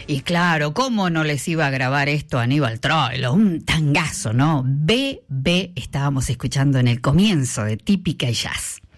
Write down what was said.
Y claro, ¿cómo no les iba a grabar esto a Aníbal Troilo? Un tangazo, ¿no? BB estábamos escuchando en el comienzo de Típica y Jazz.